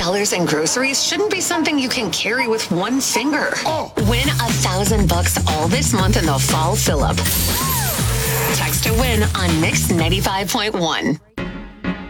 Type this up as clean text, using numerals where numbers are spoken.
$1,000 in groceries shouldn't be something you can carry with one finger. Oh. Win $1,000 all this month in the fall fill-up. Text to win on Mix 95.1.